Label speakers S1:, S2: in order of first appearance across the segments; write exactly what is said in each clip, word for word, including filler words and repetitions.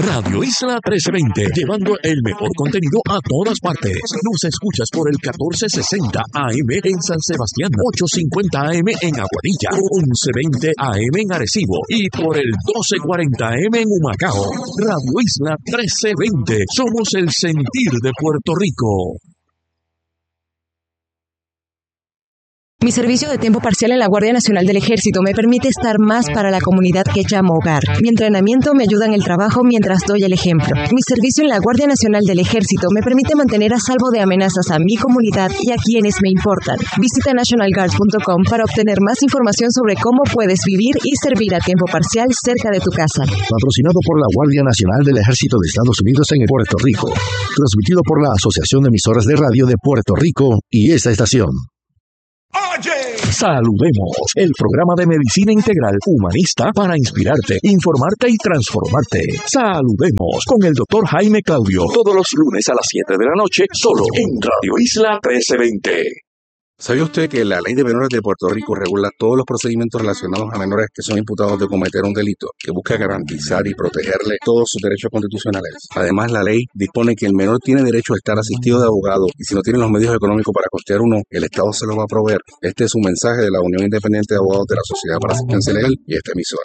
S1: Radio Isla trece veinte, llevando el mejor contenido a todas partes. Nos escuchas por el catorce sesenta A M en San Sebastián, ochocientos cincuenta A M en Aguadilla, once veinte A M en Arecibo y por el doce cuarenta A M en Humacao. Radio Isla trece veinte, somos el sentir de Puerto Rico.
S2: Mi servicio de tiempo parcial en la Guardia Nacional del Ejército me permite estar más para la comunidad que llamo hogar. Mi entrenamiento me ayuda en el trabajo mientras doy el ejemplo. Mi servicio en la Guardia Nacional del Ejército me permite mantener a salvo de amenazas a mi comunidad y a quienes me importan. Visita national guard punto com para obtener más información sobre cómo puedes vivir y servir a tiempo parcial cerca de tu casa.
S3: Patrocinado por la Guardia Nacional del Ejército de Estados Unidos en Puerto Rico. Transmitido por la Asociación de Emisoras de Radio de Puerto Rico y esta estación.
S1: Oye, saludemos, el programa de medicina integral humanista para inspirarte, informarte y transformarte. Saludemos con el doctor Jaime Claudio, todos los lunes a las siete de la noche, solo en Radio Isla trece veinte.
S4: ¿Sabía usted que la Ley de Menores de Puerto Rico regula todos los procedimientos relacionados a menores que son imputados de cometer un delito, que busca garantizar y protegerle todos sus derechos constitucionales? Además, la ley dispone que el menor tiene derecho a estar asistido de abogado y si no tiene los medios económicos para costear uno, el Estado se lo va a proveer. Este es un mensaje de la Unión Independiente de Abogados de la Sociedad para Asistencia Legal y esta emisora.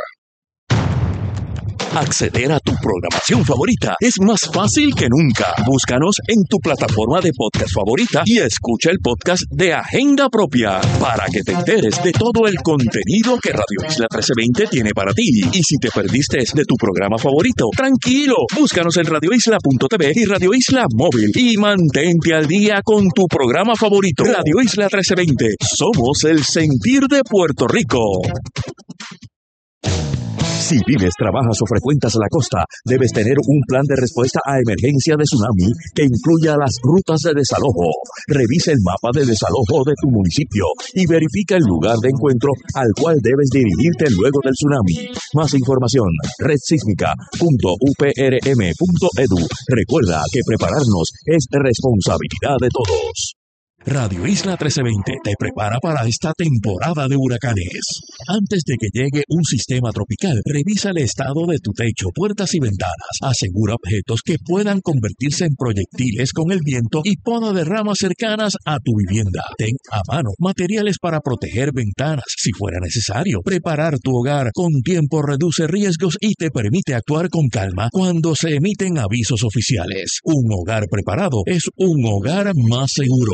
S1: Acceder a tu programación favorita es más fácil que nunca. Búscanos en tu plataforma de podcast favorita y escucha el podcast de Agenda Propia para que te enteres de todo el contenido que Radio Isla trece veinte tiene para ti. Y si te perdiste de tu programa favorito, tranquilo, búscanos en radio isla punto t v y Radio Isla Móvil y mantente al día con tu programa favorito. Radio Isla trece veinte, somos el sentir de Puerto Rico. Si vives, trabajas o frecuentas la costa, debes tener un plan de respuesta a emergencia de tsunami que incluya las rutas de desalojo. Revisa el mapa de desalojo de tu municipio y verifica el lugar de encuentro al cual debes dirigirte luego del tsunami. Más información, red sísmica punto u p r m punto e d u. Recuerda que prepararnos es responsabilidad de todos. Radio Isla trece veinte te prepara para esta temporada de huracanes. Antes de que llegue un sistema tropical, revisa el estado de tu techo, puertas y ventanas. Asegura objetos que puedan convertirse en proyectiles con el viento y poda de ramas cercanas a tu vivienda. Ten a mano materiales para proteger ventanas si fuera necesario. Preparar tu hogar con tiempo reduce riesgos y te permite actuar con calma cuando se emiten avisos oficiales. Un hogar preparado es un hogar más seguro.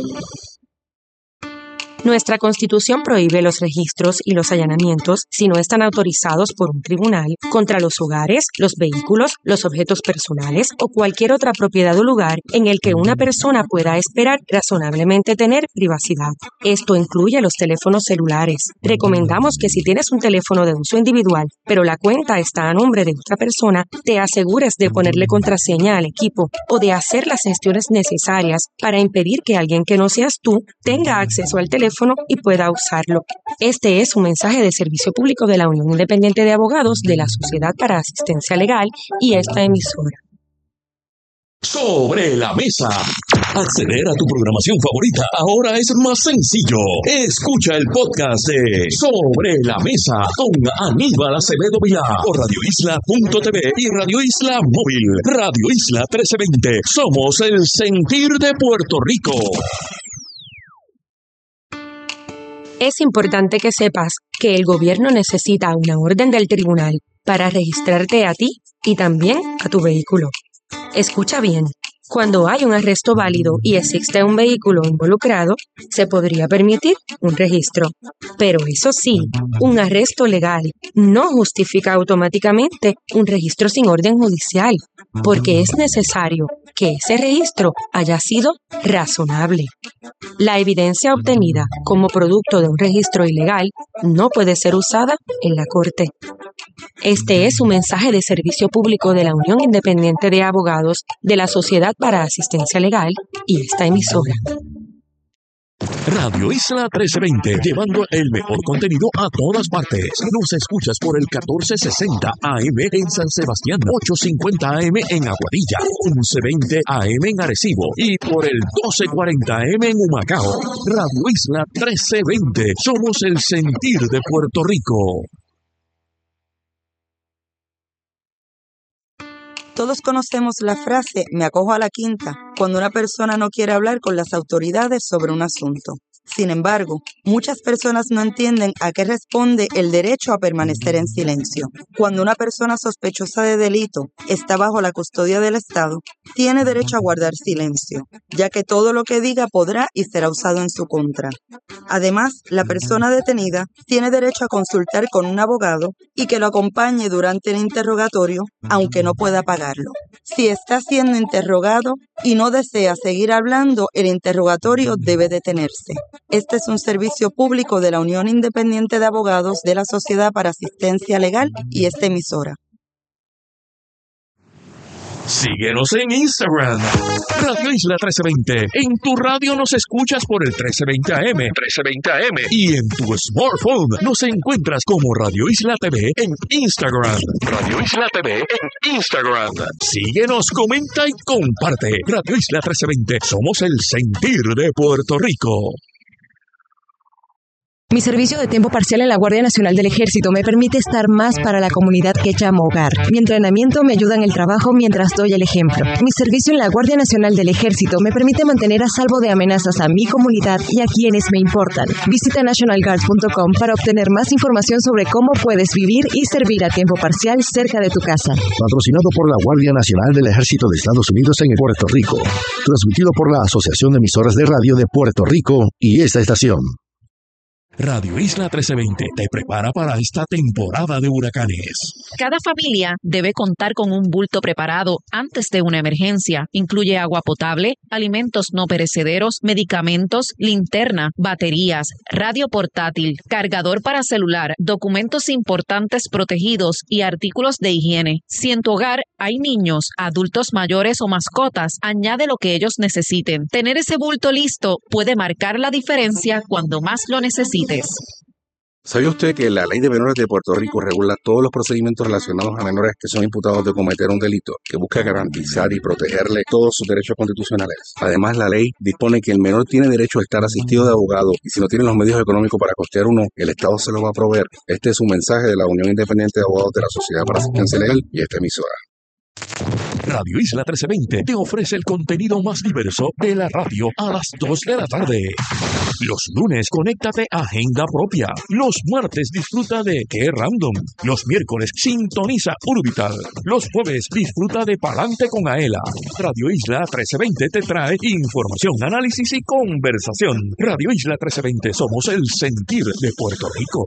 S2: Nuestra Constitución prohíbe los registros y los allanamientos si no están autorizados por un tribunal contra los hogares, los vehículos, los objetos personales o cualquier otra propiedad o lugar en el que una persona pueda esperar razonablemente tener privacidad. Esto incluye los teléfonos celulares. Recomendamos que si tienes un teléfono de uso individual, pero la cuenta está a nombre de otra persona, te asegures de ponerle contraseña al equipo o de hacer las gestiones necesarias para impedir que alguien que no seas tú tenga acceso al teléfono y pueda usarlo. Este es un mensaje de servicio público de la Unión Independiente de Abogados de la Sociedad para Asistencia Legal y esta emisora.
S1: Sobre la mesa. Acceder a tu programación favorita ahora es más sencillo. Escucha el podcast de Sobre la Mesa con Aníbal Acevedo Vilá por radio isla punto t v y Radio Isla Móvil. Radio Isla trece veinte. Somos el sentir de Puerto Rico.
S2: Es importante que sepas que el gobierno necesita una orden del tribunal para registrarte a ti y también a tu vehículo. Escucha bien. Cuando hay un arresto válido y existe un vehículo involucrado, se podría permitir un registro. Pero eso sí, un arresto legal no justifica automáticamente un registro sin orden judicial, porque es necesario que ese registro haya sido razonable. La evidencia obtenida como producto de un registro ilegal no puede ser usada en la corte. Este es un mensaje de servicio público de la Unión Independiente de Abogados de la Sociedad para Asistencia Legal y esta emisora.
S1: Radio Isla trece veinte, llevando el mejor contenido a todas partes. Nos escuchas por el catorce sesenta A M en San Sebastián, ochocientos cincuenta A M en Aguadilla, once veinte A M en Arecibo y por el doce cuarenta A M en Humacao. Radio Isla trece veinte, somos el sentir de Puerto Rico.
S5: Todos conocemos la frase "me acojo a la quinta" cuando una persona no quiere hablar con las autoridades sobre un asunto. Sin embargo, muchas personas no entienden a qué responde el derecho a permanecer en silencio. Cuando una persona sospechosa de delito está bajo la custodia del Estado, tiene derecho a guardar silencio, ya que todo lo que diga podrá y será usado en su contra. Además, la persona detenida tiene derecho a consultar con un abogado y que lo acompañe durante el interrogatorio, aunque no pueda pagarlo. Si está siendo interrogado y no desea seguir hablando, el interrogatorio debe detenerse. Este es un servicio público de la Unión Independiente de Abogados de la Sociedad para Asistencia Legal y esta emisora.
S1: Síguenos en Instagram, Radio Isla trece veinte. En tu radio nos escuchas por el trece veinte A M, trece veinte A M. Y en tu smartphone nos encuentras como Radio Isla T V en Instagram. Radio Isla T V en Instagram. Síguenos, comenta y comparte. Radio Isla trece veinte. Somos el sentir de Puerto Rico.
S2: Mi servicio de tiempo parcial en la Guardia Nacional del Ejército me permite estar más para la comunidad que llamo hogar. Mi entrenamiento me ayuda en el trabajo mientras doy el ejemplo. Mi servicio en la Guardia Nacional del Ejército me permite mantener a salvo de amenazas a mi comunidad y a quienes me importan. Visita national guard punto com para obtener más información sobre cómo puedes vivir y servir a tiempo parcial cerca de tu casa.
S3: Patrocinado por la Guardia Nacional del Ejército de Estados Unidos en Puerto Rico. Transmitido por la Asociación de Emisoras de Radio de Puerto Rico y esta estación.
S1: Radio Isla trece veinte te prepara para esta temporada de huracanes.
S6: Cada familia debe contar con un bulto preparado antes de una emergencia. Incluye agua potable, alimentos no perecederos, medicamentos, linterna, baterías, radio portátil, cargador para celular, documentos importantes protegidos y artículos de higiene. Si en tu hogar hay niños, adultos mayores o mascotas, añade lo que ellos necesiten. Tener ese bulto listo puede marcar la diferencia cuando más lo necesites.
S4: ¿Sabía usted que la Ley de Menores de Puerto Rico regula todos los procedimientos relacionados a menores que son imputados de cometer un delito, que busca garantizar y protegerle todos sus derechos constitucionales? Además, la ley dispone que el menor tiene derecho a estar asistido de abogado y si no tiene los medios económicos para costear uno, el Estado se lo va a proveer. Este es un mensaje de la Unión Independiente de Abogados de la Sociedad para Asistencia Legal y esta emisora.
S1: Radio Isla trece veinte te ofrece el contenido más diverso de la radio a las dos de la tarde. Los lunes, conéctate a Agenda Propia. Los martes, disfruta de Qué Random. Los miércoles, sintoniza Urbital. Los jueves, disfruta de Palante con Aela. Radio Isla trece veinte te trae información, análisis y conversación. Radio Isla trece veinte, somos el sentir de Puerto Rico.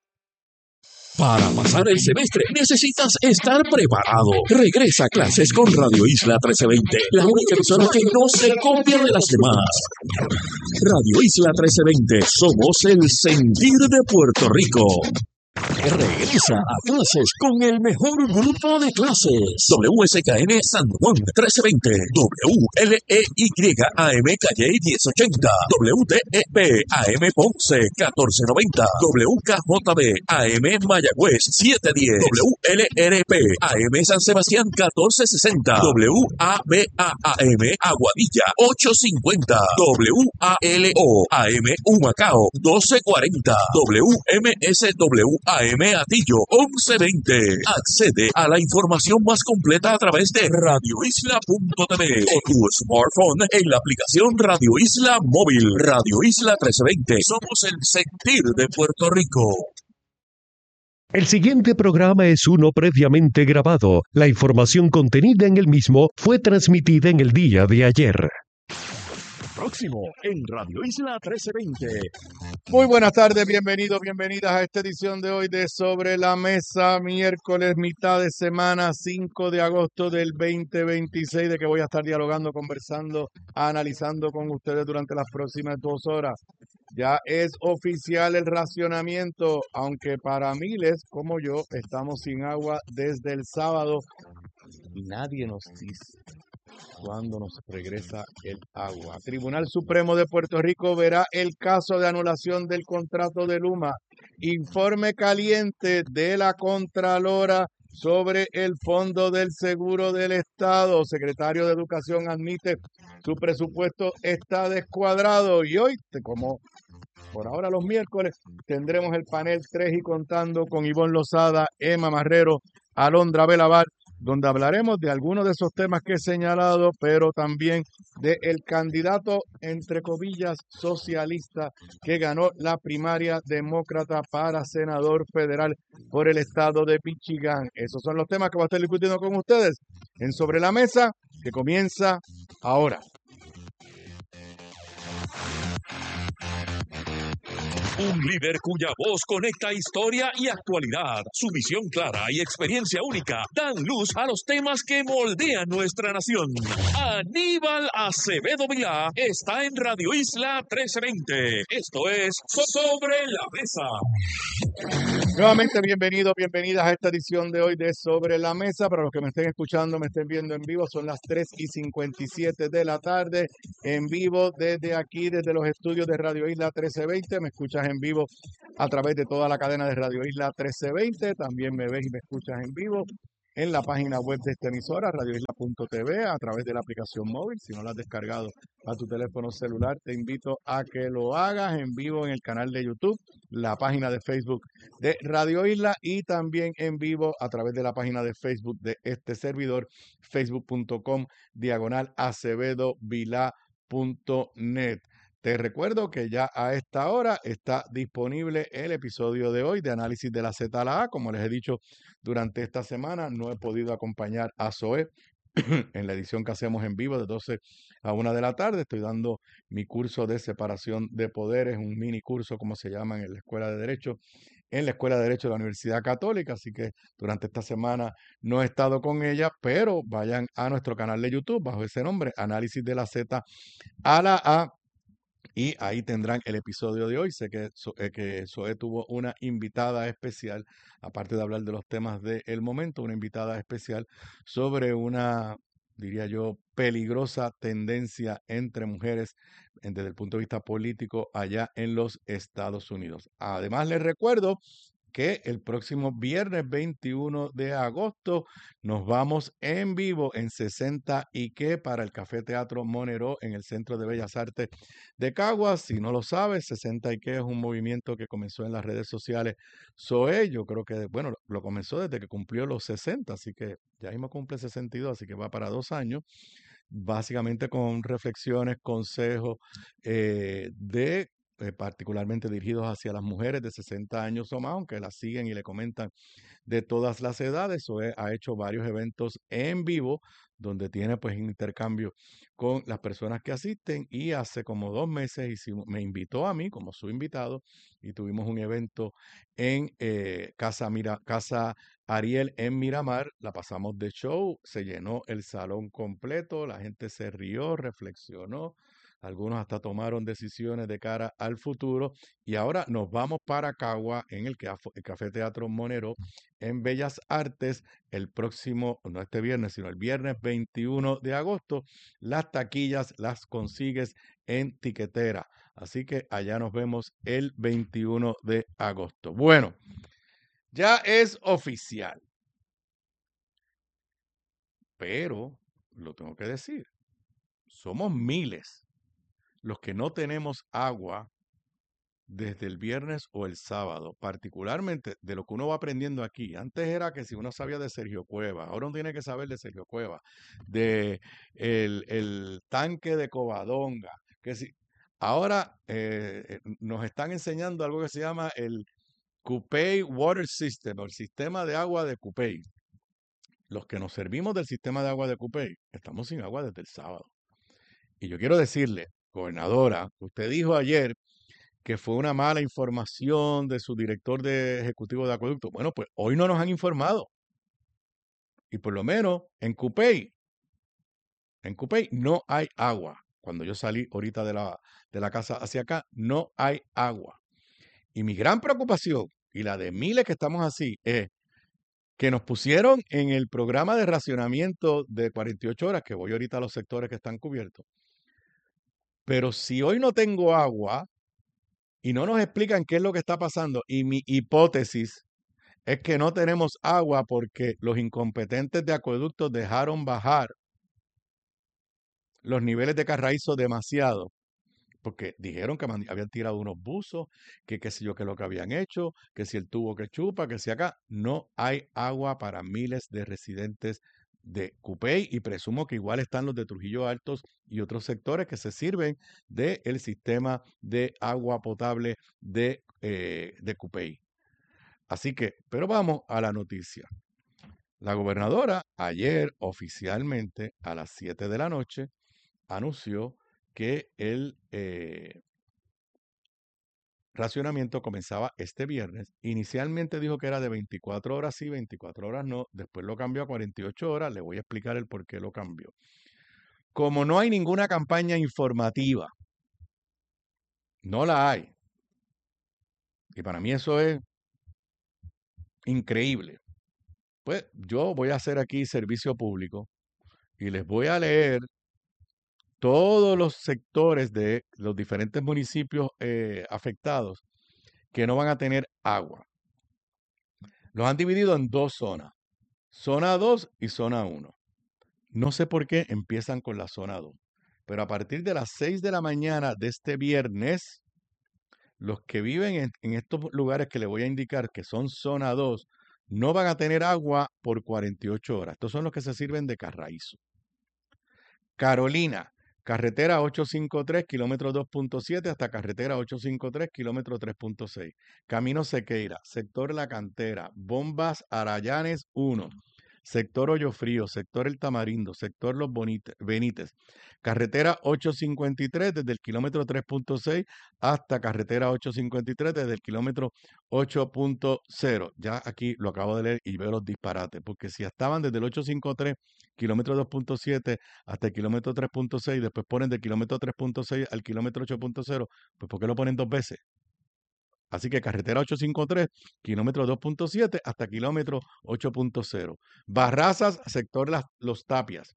S1: Para pasar el semestre necesitas estar preparado. Regresa a clases con Radio Isla trece veinte, la única emisora que no se copia de las demás. Radio Isla trece veinte, somos el sentir de Puerto Rico. Regresa a clases con el mejor grupo de clases. W S K N San Juan trece veinte, W L E Y A M Calle diez ochenta, W T E P A M Ponce catorce noventa, W K J B A M Mayagüez siete diez, W L R P A M San Sebastián catorce sesenta, W A B A A M Aguadilla ocho cincuenta, W A L O A M Humacao doce cuarenta, W M S W A M Atillo once veinte. Accede a la información más completa a través de radio isla punto t v o tu smartphone en la aplicación Radio Isla Móvil. Radio Isla trece veinte. Somos el sentir de Puerto Rico.
S7: El siguiente programa es uno previamente grabado. La información contenida en el mismo fue transmitida en el día de ayer.
S1: Próximo en Radio Isla trece veinte.
S8: Muy buenas tardes, bienvenidos, bienvenidas a esta edición de hoy de Sobre la Mesa, miércoles, mitad de semana, cinco de agosto del veinte veintiséis, de que voy a estar dialogando, conversando, analizando con ustedes durante las próximas dos horas. Ya es oficial el racionamiento, aunque para miles como yo estamos sin agua desde el sábado y nadie nos dice cuándo nos regresa el agua. Tribunal Supremo de Puerto Rico verá el caso de anulación del contrato de Luma. Informe caliente de la Contralora sobre el Fondo del Seguro del Estado. Secretario de Educación admite su presupuesto está descuadrado y hoy, como por ahora los miércoles, tendremos el panel tres y contando con Ivonne Lozada, Emma Marrero, Alondra Belaval, donde hablaremos de algunos de esos temas que he señalado, pero también del candidato, entre comillas, socialista que ganó la primaria demócrata para senador federal por el estado de Michigan. Esos son los temas que voy a estar discutiendo con ustedes en Sobre la Mesa, que comienza ahora.
S1: Un líder cuya voz conecta historia y actualidad, su visión clara y experiencia única dan luz a los temas que moldean nuestra nación. Aníbal Acevedo Vilá está en Radio Isla trece veinte. Esto es Sobre la Mesa.
S8: Nuevamente bienvenidos, bienvenidas a esta edición de hoy de Sobre la Mesa. Para los que me estén escuchando, me estén viendo en vivo, son las tres y cincuenta y siete de la tarde, en vivo desde aquí, desde los estudios de Radio Isla trece veinte. Me escuchas en vivo a través de toda la cadena de Radio Isla trece veinte. También me ves y me escuchas en vivo en la página web de esta emisora, radio isla punto t v, a través de la aplicación móvil. Si no la has descargado a tu teléfono celular, te invito a que lo hagas en vivo en el canal de YouTube, la página de Facebook de Radio Isla y también en vivo a través de la página de Facebook de este servidor, facebook punto com diagonal acevedo vilá punto net. Te recuerdo que ya a esta hora está disponible el episodio de hoy de Análisis de la Z a la A. Como les he dicho durante esta semana, no he podido acompañar a Zoe en la edición que hacemos en vivo de doce a una de la tarde. Estoy dando mi curso de separación de poderes, un mini curso, como se llama en la Escuela de Derecho, en la Escuela de Derecho de la Universidad Católica. Así que durante esta semana no he estado con ella, pero vayan a nuestro canal de YouTube bajo ese nombre, Análisis de la Z a la A. Y ahí tendrán el episodio de hoy. Sé que, eh, que Zoe tuvo una invitada especial, aparte de hablar de los temas del momento, una invitada especial sobre una, diría yo, peligrosa tendencia entre mujeres desde el punto de vista político allá en los Estados Unidos. Además, les recuerdo que el próximo viernes veintiuno de agosto nos vamos en vivo en sesenta y que para el Café Teatro Monero en el Centro de Bellas Artes de Caguas. Si no lo sabes, sesenta y que es un movimiento que comenzó en las redes sociales Zoe. Yo creo que, bueno, lo comenzó desde que cumplió los sesenta, así que ya mismo cumple sesenta y dos, así que va para dos años. Básicamente con reflexiones, consejos eh, de Eh, particularmente dirigidos hacia las mujeres de sesenta años o más, aunque las siguen y le comentan de todas las edades. Zoe ha hecho varios eventos en vivo donde tiene pues intercambio con las personas que asisten, y hace como dos meses hicimos, me invitó a mí como su invitado y tuvimos un evento en eh, Casa, Mira, Casa Ariel en Miramar. La pasamos de show, se llenó el salón completo, la gente se rió, reflexionó. Algunos hasta tomaron decisiones de cara al futuro, y ahora nos vamos para Cagua en el, el Café Teatro Monero en Bellas Artes el próximo, no este viernes, sino el viernes veintiuno de agosto. Las taquillas las consigues en Tiquetera, así que allá nos vemos el veintiuno de agosto. Bueno, ya es oficial, pero lo tengo que decir, somos miles los que no tenemos agua desde el viernes o el sábado, particularmente de lo que uno va aprendiendo aquí. Antes era que si uno sabía de Sergio Cueva, ahora uno tiene que saber de Sergio Cueva, de el, el tanque de Covadonga, que si ahora eh, nos están enseñando algo que se llama el Cupey Water System, o el sistema de agua de Cupey. Los que nos servimos del sistema de agua de Cupey, estamos sin agua desde el sábado. Y yo quiero decirle, gobernadora, usted dijo ayer que fue una mala información de su director de ejecutivo de acueducto. Bueno, pues hoy no nos han informado. Y por lo menos en Cupey, en Cupey no hay agua. Cuando yo salí ahorita de la, de la casa hacia acá, no hay agua. Y mi gran preocupación, y la de miles que estamos así, es que nos pusieron en el programa de racionamiento de cuarenta y ocho horas, que voy ahorita a los sectores que están cubiertos. Pero si hoy no tengo agua y no nos explican qué es lo que está pasando, y mi hipótesis es que no tenemos agua porque los incompetentes de acueductos dejaron bajar los niveles de carraízo demasiado, porque dijeron que man- habían tirado unos buzos, que qué sé yo qué es lo que habían hecho, que si el tubo que chupa, que si acá. No hay agua para miles de residentes de Cupey y presumo que igual están los de Trujillo Altos y otros sectores que se sirven del sistema de agua potable de, eh, de Cupey. Así que, pero vamos a la noticia. La gobernadora ayer oficialmente a las siete de la noche anunció que el eh, racionamiento comenzaba este viernes. Inicialmente dijo que era de veinticuatro horas sí, veinticuatro horas no. Después lo cambió a cuarenta y ocho horas. Le voy a explicar el por qué lo cambió. Como no hay ninguna campaña informativa, no la hay. Y para mí eso es increíble. Pues yo voy a hacer aquí servicio público y les voy a leer todos los sectores de los diferentes municipios eh, afectados que no van a tener agua. Los han dividido en dos zonas, zona dos y zona uno. No sé por qué empiezan con la zona dos, pero a partir de las seis de la mañana de este viernes, los que viven en, en estos lugares que les voy a indicar que son zona dos, no van a tener agua por cuarenta y ocho horas. Estos son los que se sirven de Carraízo. Carolina, carretera ochocientos cincuenta y tres, kilómetro dos punto siete hasta carretera ochocientos cincuenta y tres, kilómetro tres punto seis. Camino Sequeira, sector La Cantera, Bombas Arayanes uno, sector Hoyo Frío, sector El Tamarindo, sector Los Bonite- Benites. Carretera ochocientos cincuenta y tres desde el kilómetro tres punto seis hasta carretera ochocientos cincuenta y tres desde el kilómetro ocho punto cero. Ya aquí lo acabo de leer y veo los disparates, porque si estaban desde el ochocientos cincuenta y tres, kilómetro dos punto siete hasta el kilómetro tres punto seis, después ponen del kilómetro tres punto seis al kilómetro ocho punto cero, pues ¿por qué lo ponen dos veces? Así que carretera ochocientos cincuenta y tres, kilómetro dos punto siete hasta kilómetro ocho punto cero. Barrazas, sector Las, Los Tapias.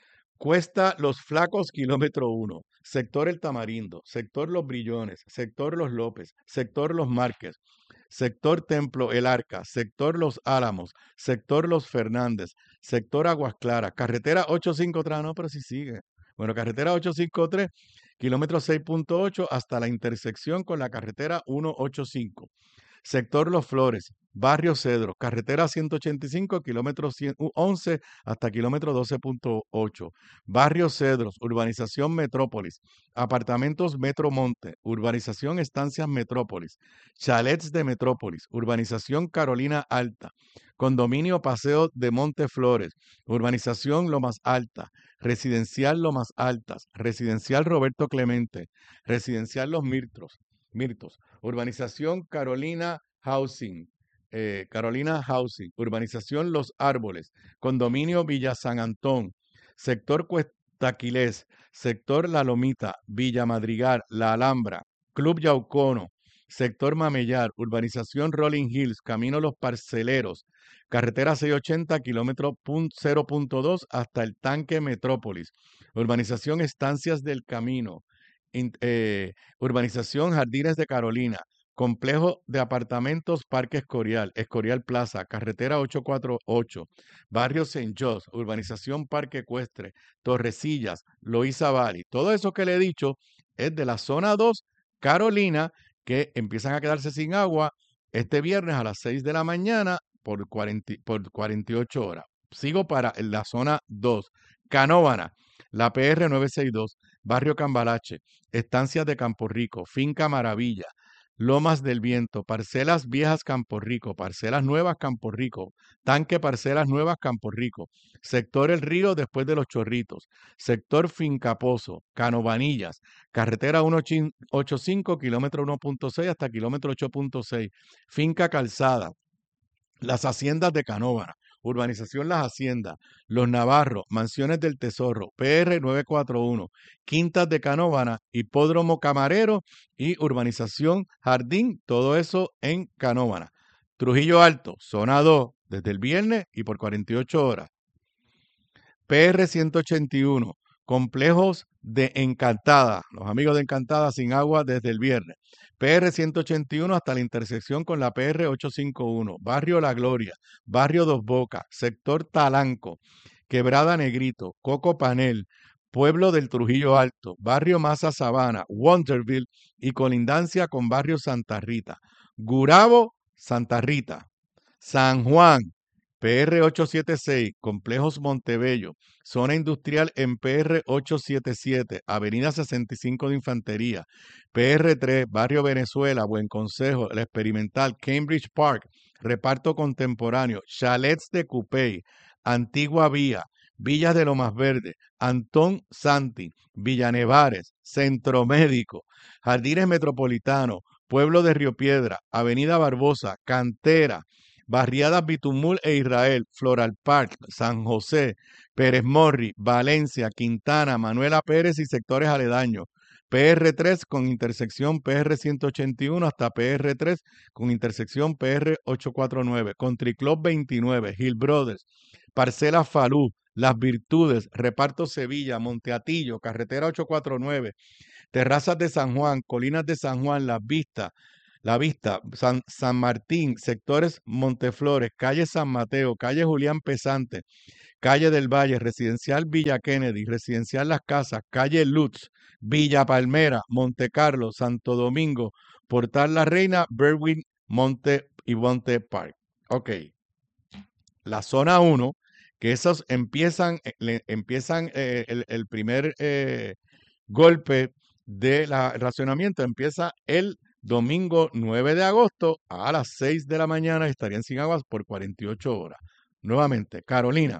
S8: Cuesta Los Flacos, kilómetro uno. Sector El Tamarindo. Sector Los Brillones. Sector Los López. Sector Los Márquez. Sector Templo El Arca. Sector Los Álamos. Sector Los Fernández. Sector Aguas Claras. Carretera ochocientos cincuenta y tres. No, pero sí sigue. Bueno, carretera ochocientos cincuenta y tres, kilómetro seis punto ocho hasta la intersección con la carretera ciento ochenta y cinco. Sector Los Flores, Barrio Cedro, carretera ciento ochenta y cinco, kilómetro once hasta kilómetro doce punto ocho. Barrio Cedros, urbanización Metrópolis, apartamentos Metro Monte, urbanización Estancias Metrópolis, chalets de Metrópolis, urbanización Carolina Alta, condominio Paseo de Monte Flores, urbanización Lomas Alta, residencial Lomas Altas, residencial Roberto Clemente, residencial Los Mirtos, Mirtos, urbanización Carolina Housing, eh, Carolina Housing, urbanización Los Árboles, condominio Villa San Antón, sector Cuestaquilés, sector La Lomita, Villa Madrigal, La Alhambra, Club Yaucono, sector Mamellar, urbanización Rolling Hills, camino Los Parceleros, carretera seiscientos ochenta, kilómetro cero punto dos hasta el Tanque Metrópolis, urbanización Estancias del Camino, In, eh, urbanización Jardines de Carolina, complejo de apartamentos Parque Escorial, Escorial Plaza, carretera ochocientos cuarenta y ocho, barrio Saint Jos, urbanización Parque Ecuestre, Torrecillas, Loíza Valley. Todo eso que le he dicho es de la zona dos, Carolina, que empiezan a quedarse sin agua este viernes a las seis de la mañana por, cuarenta, por cuarenta y ocho horas. Sigo para la zona dos, Canóvana, la P R novecientos sesenta y dos, Barrio Cambalache, Estancias de Campo Rico, Finca Maravilla, Lomas del Viento, Parcelas Viejas Campo Rico, Parcelas Nuevas Campo Rico, Tanque Parcelas Nuevas Campo Rico, Sector El Río después de Los Chorritos, Sector Finca Pozo, Canovanillas, Carretera ciento ochenta y cinco, kilómetro uno punto seis hasta kilómetro ocho punto seis, Finca Calzada, Las Haciendas de Canóvana, urbanización Las Haciendas, Los Navarros, Mansiones del Tesoro, P R novecientos cuarenta y uno, Quintas de Canóvana, Hipódromo Camarero y urbanización Jardín, todo eso en Canóvana. Trujillo Alto, zona dos, desde el viernes y por cuarenta y ocho horas. P R ciento ochenta y uno, complejos de Encantada, los amigos de Encantada sin agua desde el viernes. P R ciento ochenta y uno hasta la intersección con la P R ochocientos cincuenta y uno, Barrio La Gloria, Barrio Dos Bocas, sector Talanco, Quebrada Negrito, Coco Panel, Pueblo del Trujillo Alto, Barrio Masa Sabana, Wonderville y colindancia con Barrio Santa Rita. Gurabo, Santa Rita. San Juan, P R ochocientos setenta y seis, Complejos Montebello, Zona Industrial en P R ochocientos setenta y siete, Avenida sesenta y cinco de Infantería, P R tres, Barrio Venezuela, Buen Consejo, El Experimental, Cambridge Park, Reparto Contemporáneo, Chalets de Cupey, Antigua Vía, Villas de Lomas Verde, Antón Santi, Villanevares, Centro Médico, Jardines Metropolitano, Pueblo de Río Piedra, Avenida Barbosa, Cantera, Barriadas Bitumul e Israel, Floral Park, San José, Pérez Morri, Valencia, Quintana, Manuela Pérez y sectores aledaños. P R tres con intersección P R ciento ochenta y uno hasta P R tres con intersección P R ochocientos cuarenta y nueve. Country Club veintinueve, Hill Brothers, Parcela Falú, Las Virtudes, Reparto Sevilla, Monteatillo, Carretera ochocientos cuarenta y nueve, Terrazas de San Juan, Colinas de San Juan, Las Vistas, La Vista, San, San Martín, sectores Monteflores, calle San Mateo, calle Julián Pesante, calle del Valle, residencial Villa Kennedy, residencial Las Casas, calle Lutz, Villa Palmera, Monte Carlo, Santo Domingo, Portal La Reina, Berwyn, Monte y Monte Park. Ok. La zona uno, que esos empiezan, le, empiezan eh, el, el primer eh, golpe del racionamiento, empieza el domingo nueve de agosto a las seis de la mañana, estarían sin aguas por cuarenta y ocho horas. Nuevamente, Carolina,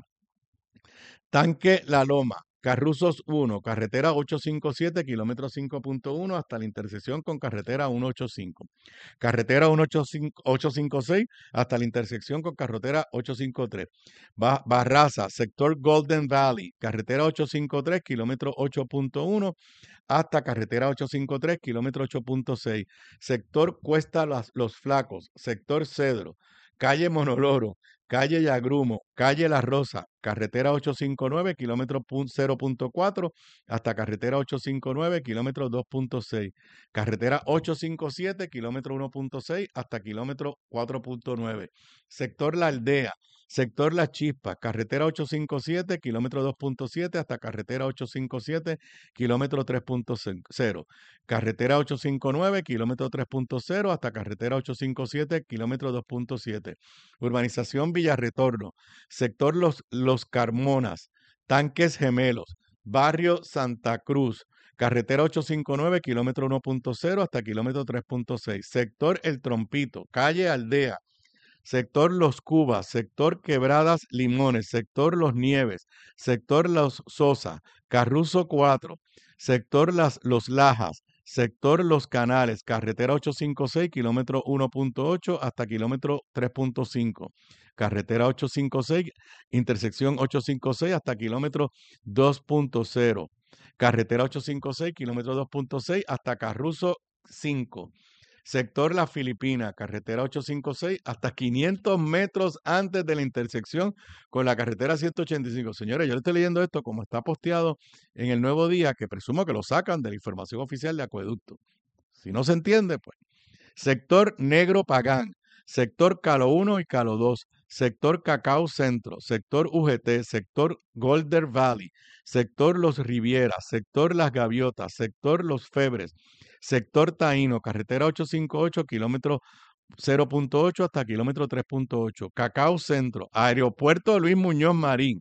S8: Tanque La Loma, Carruzos uno, carretera ochocientos cincuenta y siete, kilómetro cinco punto uno hasta la intersección con carretera ciento ochenta y cinco. Carretera ochocientos cincuenta y seis hasta la intersección con carretera ochocientos cincuenta y tres. Ba Barraza, sector Golden Valley, carretera ochocientos cincuenta y tres, kilómetro ocho punto uno hasta carretera ochocientos cincuenta y tres, kilómetro ocho punto seis. Sector Cuesta Las, Los Flacos, sector Cedro, calle Monoloro, calle Yagrumo, calle La Rosa, carretera ochocientos cincuenta y nueve, kilómetro cero punto cuatro, hasta carretera ochocientos cincuenta y nueve, kilómetro dos punto seis. Carretera ochocientos cincuenta y siete, kilómetro uno punto seis, hasta kilómetro cuatro punto nueve. Sector La Aldea, sector La Chispa, carretera ochocientos cincuenta y siete, kilómetro dos punto siete, hasta carretera ochocientos cincuenta y siete, kilómetro tres punto cero. Carretera ochocientos cincuenta y nueve, kilómetro tres punto cero, hasta carretera ochocientos cincuenta y siete, kilómetro dos punto siete. Urbanización Villarretorno, sector Los, Los Carmonas, Tanques Gemelos, barrio Santa Cruz, carretera ochocientos cincuenta y nueve, kilómetro uno punto cero hasta kilómetro tres punto seis. Sector El Trompito, calle Aldea, sector Los Cubas, sector Quebradas Limones, sector Los Nieves, sector Los Sosa, Carruzo cuatro, sector Las, Los Lajas, sector Los Canales, carretera ochocientos cincuenta y seis, kilómetro uno punto ocho hasta kilómetro tres punto cinco. Carretera ochocientos cincuenta y seis, intersección ochocientos cincuenta y seis hasta kilómetro dos punto cero. Carretera ochocientos cincuenta y seis, kilómetro dos punto seis hasta Carruzo cinco. Sector La Filipina, carretera ochocientos cincuenta y seis hasta quinientos metros antes de la intersección con la carretera ciento ochenta y cinco. Señores, yo le estoy leyendo esto como está posteado en el Nuevo Día, que presumo que lo sacan de la información oficial de Acueducto. Si no se entiende, pues. Sector Negro Pagán, sector Calo uno y Calo dos, sector Cacao Centro, sector U G T, sector Golden Valley, sector Los Rivieras, sector Las Gaviotas, sector Los Febres, sector Taíno, carretera ochocientos cincuenta y ocho, kilómetro cero punto ocho hasta kilómetro tres punto ocho. Cacao Centro, Aeropuerto Luis Muñoz Marín,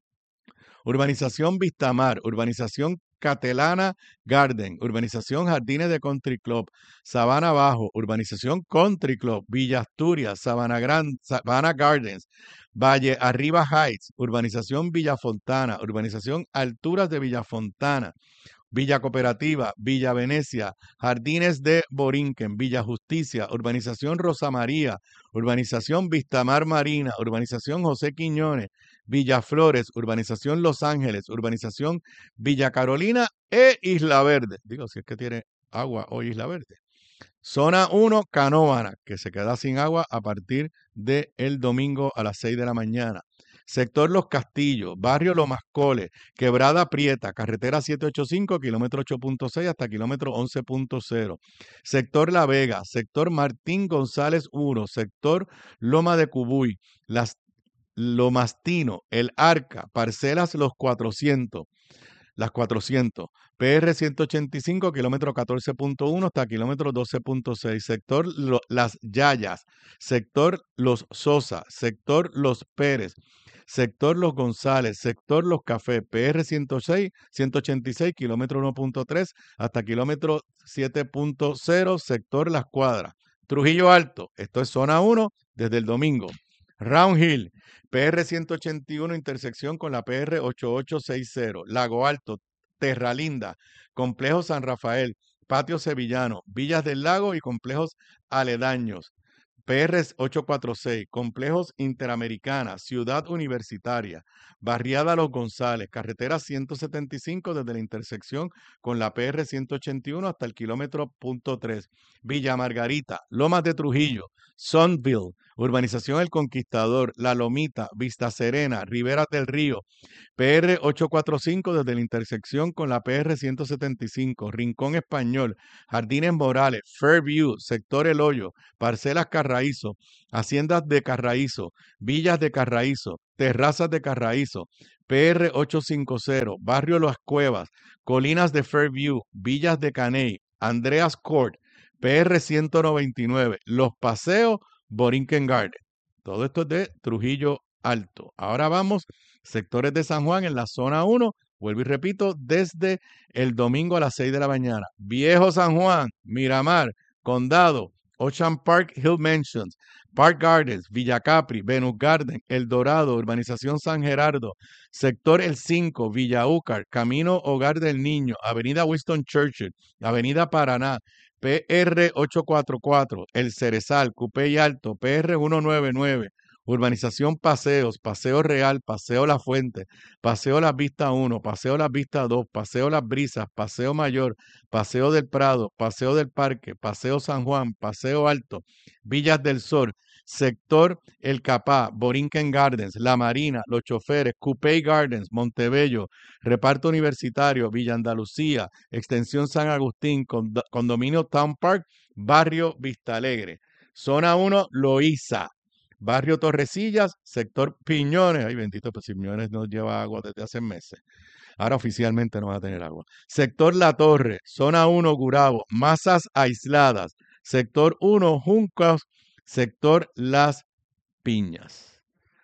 S8: urbanización Vistamar, urbanización Catelana Garden, urbanización Jardines de Country Club, Sabana Bajo, urbanización Country Club, Villa Asturias, Sabana, Gran, Sabana Gardens, Valle Arriba Heights, urbanización Villa Fontana, urbanización Alturas de Villa Fontana, Villa Cooperativa, Villa Venecia, Jardines de Borinquen, Villa Justicia, urbanización Rosa María, urbanización Vistamar Marina, urbanización José Quiñones, Villa Flores, urbanización Los Ángeles, urbanización Villa Carolina e Isla Verde. Digo, si es que tiene agua hoy Isla Verde. Zona uno, Canóvana, que se queda sin agua a partir del domingo a las seis de la mañana. Sector Los Castillos, barrio Lomas Coles, Quebrada Prieta, carretera setecientos ochenta y cinco, kilómetro ocho punto seis hasta kilómetro once punto cero. Sector La Vega, sector Martín González uno, sector Loma de Cubuy, Las, Lomastino, El Arca, parcelas Los cuatrocientos. Las cuatrocientos. P R ciento ochenta y cinco, kilómetro catorce punto uno hasta kilómetro doce punto seis. Sector lo, Las Yayas. Sector Los Sosa. Sector Los Pérez. Sector Los González. Sector Los Cafés. P R ciento seis, ciento ochenta y seis, kilómetro uno punto tres hasta kilómetro siete punto cero. Sector Las Cuadras. Trujillo Alto. Esto es zona uno desde el domingo. Round Hill, P R ciento ochenta y uno, intersección con la P R ochenta y ocho sesenta. Lago Alto, Terra Linda, Complejo San Rafael, Patio Sevillano, Villas del Lago y complejos aledaños. P R ochocientos cuarenta y seis, Complejos Interamericana, Ciudad Universitaria, Barriada Los González, Carretera ciento setenta y cinco desde la intersección con la P R ciento ochenta y uno hasta el kilómetro punto tres. Villa Margarita, Lomas de Trujillo, Sunville, Urbanización El Conquistador, La Lomita, Vista Serena, Ribera del Río, P R ochocientos cuarenta y cinco desde la intersección con la P R ciento setenta y cinco, Rincón Español, Jardines Morales, Fairview, Sector El Hoyo, Parcelas Carraízo, Haciendas de Carraízo, Villas de Carraízo, Terrazas de Carraízo, P R ochocientos cincuenta, Barrio Las Cuevas, Colinas de Fairview, Villas de Caney, Andreas Court, P R ciento noventa y nueve, Los Paseos, Borinquen Garden. Todo esto es de Trujillo Alto. Ahora vamos, sectores de San Juan en la zona uno, vuelvo y repito, desde el domingo a las seis de la mañana. Viejo San Juan, Miramar, Condado, Ocean Park Hill Mansions, Park Gardens, Villa Capri, Venus Garden, El Dorado, Urbanización San Gerardo, Sector El cinco, Villa Úcar, Camino Hogar del Niño, Avenida Winston Churchill, Avenida Paraná, P R ochocientos cuarenta y cuatro, El Cerezal, Cupey Alto, P R ciento noventa y nueve, Urbanización Paseos, Paseo Real, Paseo La Fuente, Paseo Las Vistas uno, Paseo Las Vistas dos, Paseo Las Brisas, Paseo Mayor, Paseo del Prado, Paseo del Parque, Paseo San Juan, Paseo Alto, Villas del Sol, Sector El Capá, Borinquen Gardens, La Marina, Los Choferes, Cupey Gardens, Montebello, Reparto Universitario, Villa Andalucía, Extensión San Agustín, Cond- Condominio Town Park, Barrio Vista Alegre. Zona uno, Loíza. Barrio Torrecillas, sector Piñones. Ay, bendito, pues Piñones no lleva agua desde hace meses. Ahora oficialmente no va a tener agua. Sector La Torre, zona uno, Gurabo, Masas Aisladas. Sector uno, Juncos. Sector Las Piñas.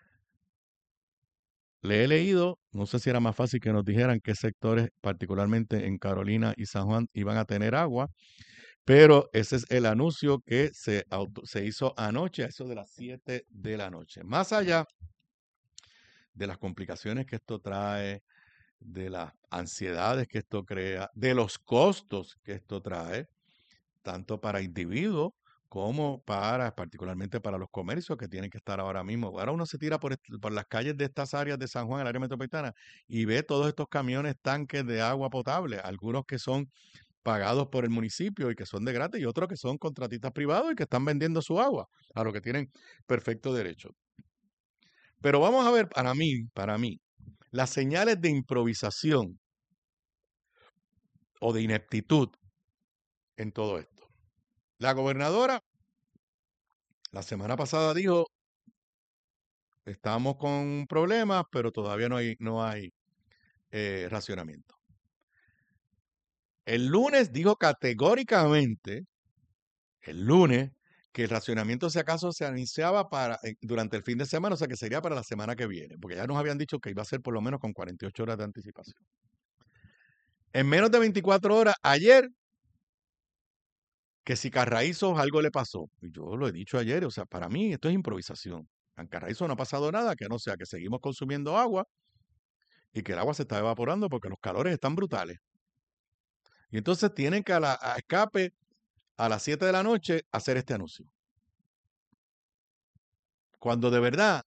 S8: Le he leído, no sé si era más fácil que nos dijeran qué sectores, particularmente en Carolina y San Juan, iban a tener agua. Pero ese es el anuncio que se, auto, se hizo anoche, a eso de las siete de la noche. Más allá de las complicaciones que esto trae, de las ansiedades que esto crea, de los costos que esto trae, tanto para individuos como para, particularmente para los comercios que tienen que estar ahora mismo. Ahora uno se tira por, por las calles de estas áreas de San Juan, el área metropolitana, y ve todos estos camiones, tanques de agua potable, algunos que son pagados por el municipio y que son de gratis, y otros que son contratistas privados y que están vendiendo su agua, a lo que tienen perfecto derecho. Pero vamos a ver, para mí, para mí, las señales de improvisación o de ineptitud en todo esto. La gobernadora la semana pasada dijo, estamos con problemas, pero todavía no hay, no hay eh, racionamiento. El lunes dijo categóricamente, el lunes, que el racionamiento, si acaso, se anunciaba para, eh, durante el fin de semana, o sea que sería para la semana que viene, porque ya nos habían dicho que iba a ser por lo menos con cuarenta y ocho horas de anticipación. En menos de veinticuatro horas, ayer, que si Carraízo algo le pasó, y yo lo he dicho ayer, o sea, para mí esto es improvisación. En Carraízo no ha pasado nada, que no sea que seguimos consumiendo agua y que el agua se está evaporando porque los calores están brutales. Y entonces tienen que a, la, a escape a las siete de la noche hacer este anuncio. Cuando de verdad,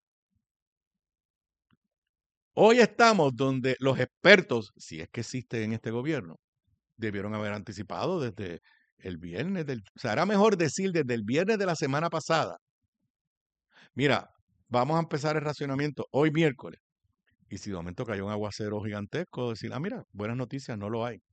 S8: hoy estamos donde los expertos, si es que existen en este gobierno, debieron haber anticipado desde el viernes, del, o sea, era mejor decir desde el viernes de la semana pasada, mira, vamos a empezar el racionamiento hoy miércoles, y si de momento cayó un aguacero gigantesco, decir, ah, mira, buenas noticias, no lo hay.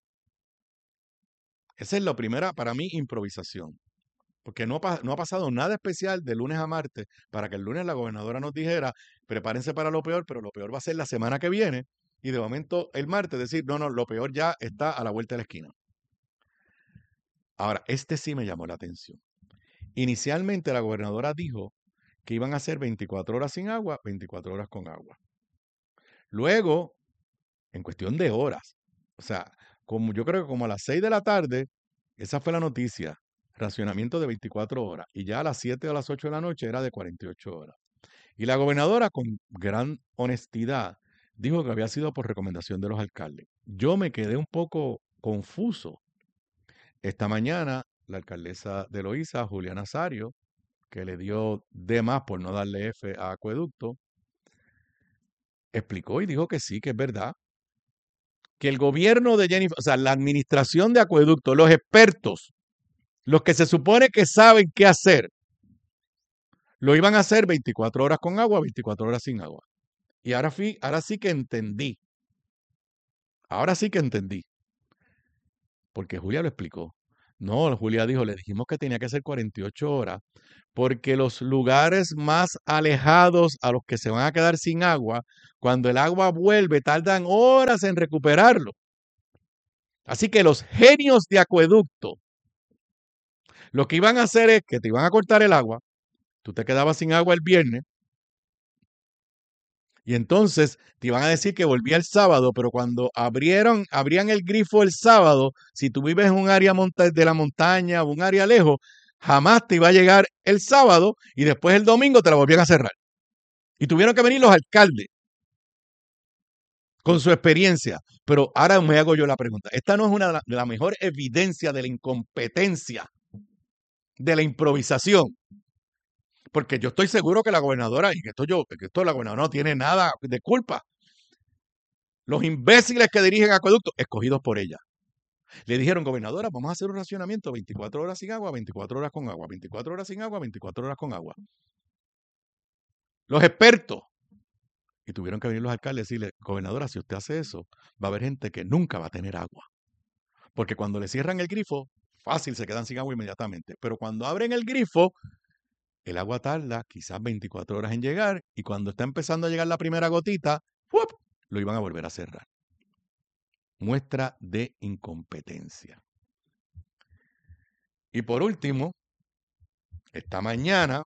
S8: Esa es la primera, para mí, improvisación. Porque no, no ha pasado nada especial de lunes a martes para que el lunes la gobernadora nos dijera, prepárense para lo peor, pero lo peor va a ser la semana que viene. y de momento el martes decir, no, no, lo peor ya está a la vuelta de la esquina. Ahora, este sí me llamó la atención. Inicialmente la gobernadora dijo que iban a ser veinticuatro horas sin agua, veinticuatro horas con agua. Luego, en cuestión de horas, o sea, como yo creo que como a las seis de la tarde, esa fue la noticia, racionamiento de veinticuatro horas, y ya a las siete o a las ocho de la noche era de cuarenta y ocho horas. Y la gobernadora, con gran honestidad, dijo que había sido por recomendación de los alcaldes. Yo me quedé un poco confuso. Esta mañana, la alcaldesa de Loíza, Julia Nazario, que le dio de más por no darle F a Acueducto, explicó y dijo que sí, que es verdad, que el gobierno de Jennifer, o sea, la administración de Acueducto, los expertos, los que se supone que saben qué hacer, lo iban a hacer veinticuatro horas con agua, veinticuatro horas sin agua. Y ahora, fui, ahora sí que entendí. Ahora sí que entendí. Porque Julia lo explicó. No, Julia dijo, le dijimos que tenía que ser cuarenta y ocho horas, porque los lugares más alejados a los que se van a quedar sin agua, cuando el agua vuelve, tardan horas en recuperarlo. Así que los genios de Acueducto, lo que iban a hacer es que te iban a cortar el agua, tú te quedabas sin agua el viernes, y entonces te iban a decir que volvía el sábado, pero cuando abrieron, abrían el grifo el sábado, si tú vives en un área de la montaña o un área lejos, jamás te iba a llegar el sábado y después el domingo te la volvían a cerrar. Y tuvieron que venir los alcaldes con su experiencia. Pero ahora me hago yo la pregunta. Esta no es una de la, de la mejor evidencia de la incompetencia, de la improvisación. Porque yo estoy seguro que la gobernadora, y que esto yo, que esto la gobernadora no tiene nada de culpa. Los imbéciles que dirigen Acueducto, escogidos por ella. Le dijeron, gobernadora, vamos a hacer un racionamiento, veinticuatro horas sin agua, veinticuatro horas con agua, veinticuatro horas sin agua, veinticuatro horas con agua. Los expertos. Y tuvieron que venir los alcaldes y decirle, gobernadora, si usted hace eso, va a haber gente que nunca va a tener agua. Porque cuando le cierran el grifo, fácil, se quedan sin agua inmediatamente. Pero cuando abren el grifo, el agua tarda quizás veinticuatro horas en llegar y cuando está empezando a llegar la primera gotita, ¡fuop!, lo iban a volver a cerrar. Muestra de incompetencia. Y por último, esta mañana,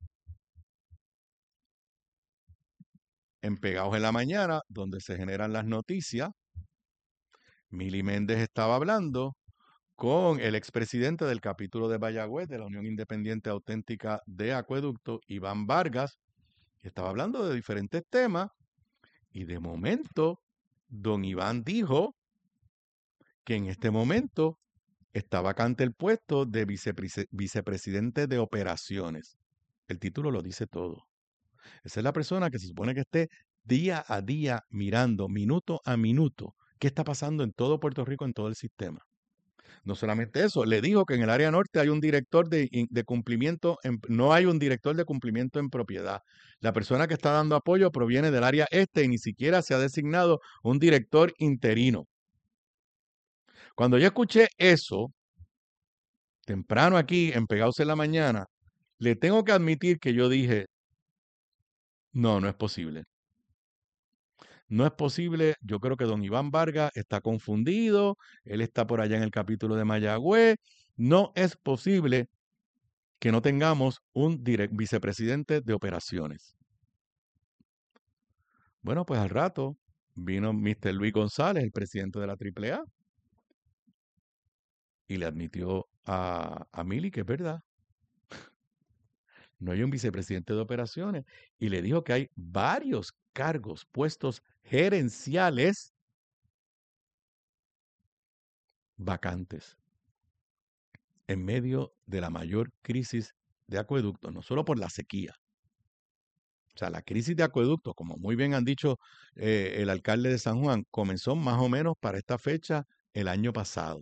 S8: en Pegados en la Mañana, donde se generan las noticias, Mili Méndez estaba hablando con el expresidente del capítulo de Mayagüez de la Unión Independiente Auténtica de Acueducto, Iván Vargas, y estaba hablando de diferentes temas, y de momento, don Iván dijo que en este momento está vacante el puesto de vicepre- vicepresidente de operaciones. El título lo dice todo. Esa es la persona que se supone que esté día a día mirando, minuto a minuto, qué está pasando en todo Puerto Rico, en todo el sistema. No solamente eso, le dijo que en el área norte hay un director de, de cumplimiento, en, no hay un director de cumplimiento en propiedad. La persona que está dando apoyo proviene del área este y ni siquiera se ha designado un director interino. Cuando yo escuché eso, temprano aquí, en Pegados en la Mañana, le tengo que admitir que yo dije, no, no es posible. No es posible, yo creo que don Iván Vargas está confundido, él está por allá en el capítulo de Mayagüez, no es posible que no tengamos un direct, vicepresidente de operaciones. Bueno, pues al rato vino mister Luis González, el presidente de la triple A, y le admitió a, a Mili que es verdad. No hay un vicepresidente de operaciones y le dijo que hay varios cargos, puestos gerenciales vacantes en medio de la mayor crisis de acueductos, no solo por la sequía. O sea, la crisis de acueductos, como muy bien han dicho eh, el alcalde de San Juan, comenzó más o menos para esta fecha el año pasado.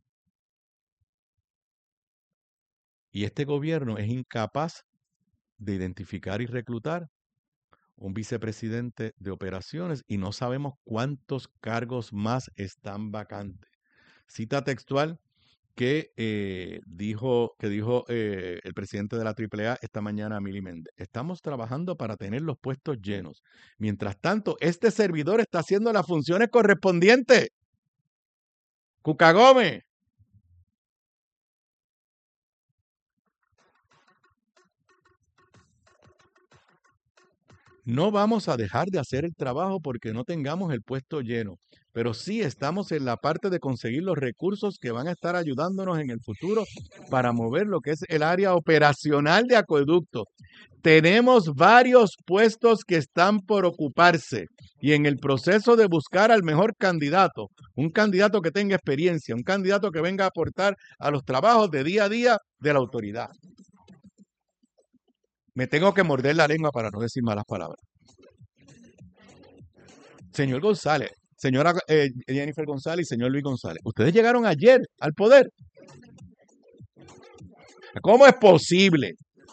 S8: Y este gobierno es incapaz de identificar y reclutar un vicepresidente de operaciones y no sabemos cuántos cargos más están vacantes. Cita textual que eh, dijo, que dijo eh, el presidente de la triple A esta mañana a Mili Méndez. Estamos trabajando para tener los puestos llenos. Mientras tanto, este servidor está haciendo las funciones correspondientes. Cuca Gómez. No vamos a dejar de hacer el trabajo porque no tengamos el puesto lleno, pero sí estamos en la parte de conseguir los recursos que van a estar ayudándonos en el futuro para mover lo que es el área operacional de acueducto. Tenemos varios puestos que están por ocuparse y en el proceso de buscar al mejor candidato, un candidato que tenga experiencia, un candidato que venga a aportar a los trabajos de día a día de la autoridad. Me tengo que morder la lengua para no decir malas palabras. Señor González, señora eh, Jennifer González y señor Luis González, ustedes llegaron ayer al poder. ¿Cómo es posible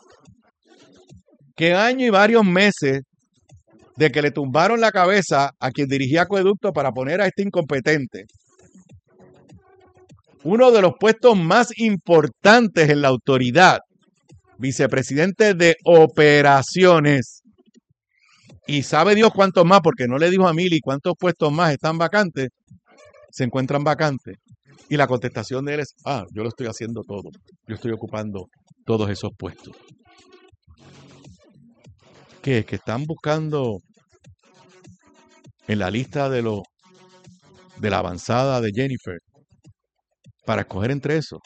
S8: que año y varios meses de que le tumbaron la cabeza a quien dirigía acueducto para poner a este incompetente, uno de los puestos más importantes en la autoridad, vicepresidente de operaciones, y sabe Dios cuántos más, porque no le dijo a Mili cuántos puestos más están vacantes, se encuentran vacantes? Y la contestación de él es, ah, yo lo estoy haciendo todo, yo estoy ocupando todos esos puestos. ¿Qué es? Que están buscando en la lista de los de la avanzada de Jennifer para escoger entre esos.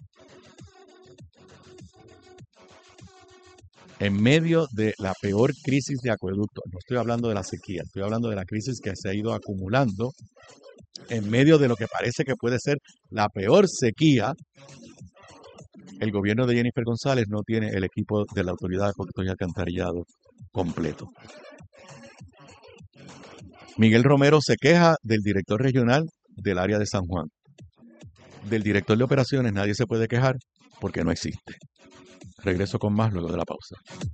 S8: En medio de la peor crisis de acueducto, no estoy hablando de la sequía, estoy hablando de la crisis que se ha ido acumulando, en medio de lo que parece que puede ser la peor sequía, el gobierno de Jennifer González no tiene el equipo de la Autoridad de Acueductos y Alcantarillados completo. Miguel Romero se queja del director regional del área de San Juan. Del director de operaciones nadie se puede quejar porque no existe. Regreso con más luego de la pausa.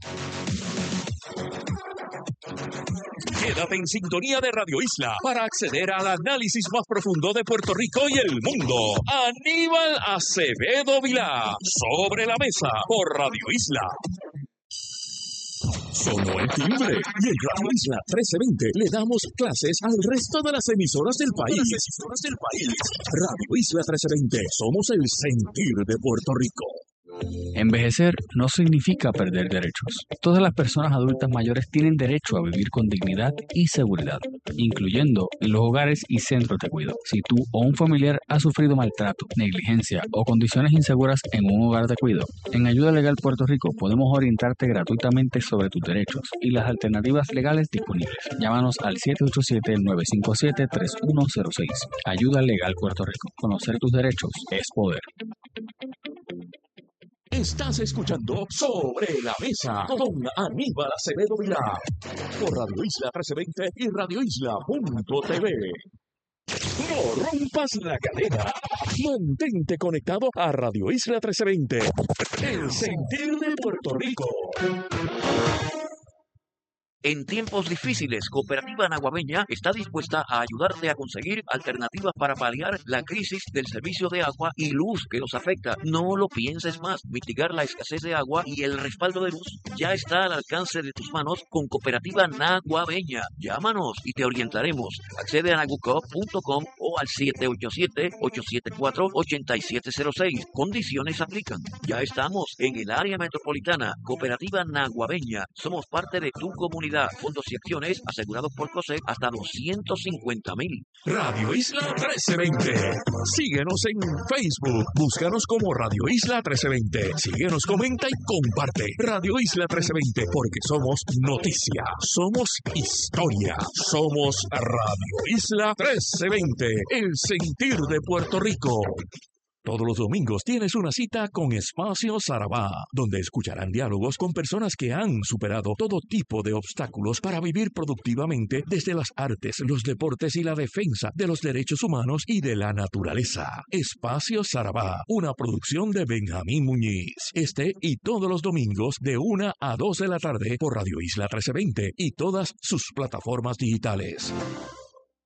S1: Quédate en sintonía de Radio Isla para acceder al análisis más profundo de Puerto Rico y el mundo. Aníbal Acevedo Vilá, Sobre la Mesa, por Radio Isla. Sonó el timbre y en Radio Isla trece veinte le damos clases al resto de las emisoras del país. Emisoras del país. Radio Isla trece veinte, somos el sentir de Puerto Rico.
S9: Envejecer no significa perder derechos. Todas las personas adultas mayores tienen derecho a vivir con dignidad y seguridad, incluyendo en los hogares y centros de cuidado. Si tú o un familiar ha sufrido maltrato, negligencia o condiciones inseguras en un hogar de cuidado, en Ayuda Legal Puerto Rico podemos orientarte gratuitamente sobre tus derechos y las alternativas legales disponibles. Llámanos al siete ocho siete, nueve cinco siete, tres uno cero seis. Ayuda Legal Puerto Rico. Conocer tus derechos es poder.
S1: Estás escuchando Sobre la Mesa con Aníbal Acevedo Vilá por Radio Isla trece veinte y Radio Isla punto t v. No rompas la cadena. Mantente conectado a Radio Isla trece veinte, el sentir de Puerto Rico.
S10: En tiempos difíciles, Cooperativa Naguabeña está dispuesta a ayudarte a conseguir alternativas para paliar la crisis del servicio de agua y luz que nos afecta. No lo pienses más. Mitigar la escasez de agua y el respaldo de luz ya está al alcance de tus manos con Cooperativa Naguabeña. Llámanos y te orientaremos. Accede a nagucop punto com o al siete ocho siete, ocho siete cuatro, ocho siete cero seis. Condiciones aplican. Ya estamos en el área metropolitana. Cooperativa Naguabeña. Somos parte de tu comunidad. Fondos y acciones asegurados por COSEC hasta doscientos cincuenta mil.
S1: Radio Isla trece veinte. Síguenos en Facebook. Búscanos como Radio Isla trece veinte. Síguenos, comenta y comparte. Radio Isla trece veinte, porque somos noticia, somos historia, somos Radio Isla trece veinte, el sentir de Puerto Rico. Todos los domingos tienes una cita con Espacio Sarabá, donde escucharán diálogos con personas que han superado todo tipo de obstáculos para vivir productivamente desde las artes, los deportes y la defensa de los derechos humanos y de la naturaleza. Espacio Sarabá, una producción de Benjamín Muñiz. Este y todos los domingos de una a dos de la tarde por Radio Isla trece veinte y todas sus plataformas digitales.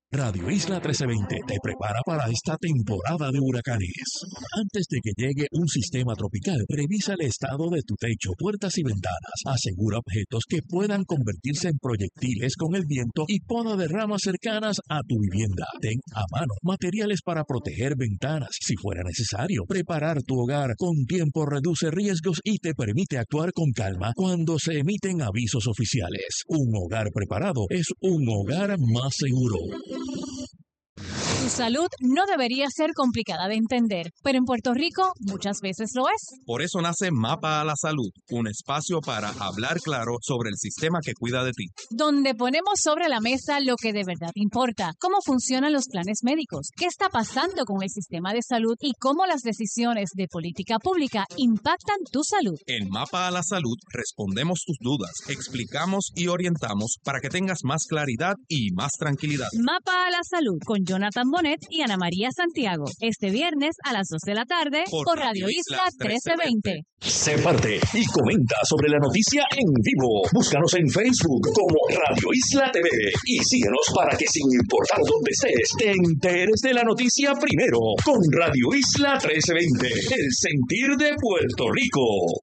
S1: Radio Isla trece veinte te prepara para esta temporada de huracanes. Antes de que llegue un sistema tropical, revisa el estado de tu techo, puertas y ventanas. Asegura objetos que puedan convertirse en proyectiles con el viento y poda de ramas cercanas a tu vivienda. Ten a mano materiales para proteger ventanas. Si fuera necesario, preparar tu hogar con tiempo reduce riesgos y te permite actuar con calma cuando se emiten avisos oficiales. Un hogar preparado es un hogar más seguro.
S11: Tu salud no debería ser complicada de entender, pero en Puerto Rico muchas veces lo es.
S12: Por eso nace Mapa a la Salud, un espacio para hablar claro sobre el sistema que cuida de ti.
S11: Donde ponemos sobre la mesa lo que de verdad importa, cómo funcionan los planes médicos, qué está pasando con el sistema de salud y cómo las decisiones de política pública impactan tu salud.
S12: En Mapa a la Salud respondemos tus dudas, explicamos y orientamos para que tengas más claridad y más tranquilidad.
S11: Mapa a la Salud con Jonathan Bonet y Ana María Santiago. Este viernes a las dos de la tarde por, por Radio Isla trece veinte.
S1: Sé parte y comenta sobre la noticia en vivo. Búscanos en Facebook como Radio Isla T V y síguenos para que sin importar dónde estés, te enteres de la noticia primero con Radio Isla trece veinte, el sentir de Puerto Rico.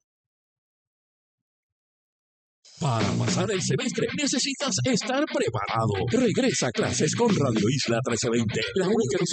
S1: Para pasar el semestre necesitas estar preparado. Regresa a clases con Radio Isla trece veinte, la única